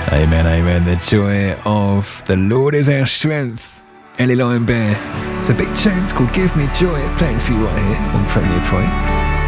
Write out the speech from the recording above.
Amen, amen. The joy of the Lord is our strength. Ellie Lion Bear. It's a big tune. It's called Give Me Joy. Playing for you right here on Premier Praise.